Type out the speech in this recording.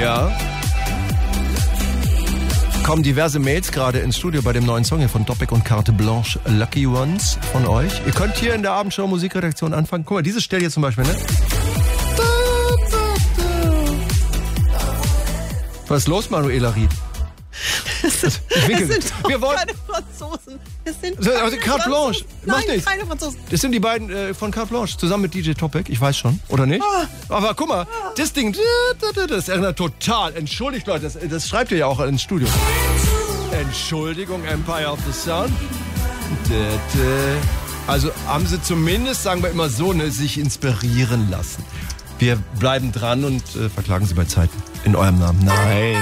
Ja. Kommen diverse Mails gerade ins Studio bei dem neuen Song hier von Topic und Carte Blanche, Lucky Ones von euch. Ihr könnt hier in der Abendshow Musikredaktion anfangen. Guck mal, diese Stelle hier zum Beispiel, ne? Was ist los, Manuela Ried? Das sind keine Franzosen. Das sind also Carte Blanche. Nein, keine Franzosen. Das sind die beiden von Carte Blanche, zusammen mit DJ Topic. Ich weiß schon, oder nicht? Aber guck mal, das Ding, das erinnert total. Entschuldigt, Leute, das schreibt ihr ja auch ins Studio. Entschuldigung, Empire of the Sun. Also haben sie zumindest, sagen wir immer so, ne, sich inspirieren lassen. Wir bleiben dran und verklagen sie bei Zeiten. In eurem Namen. Nein.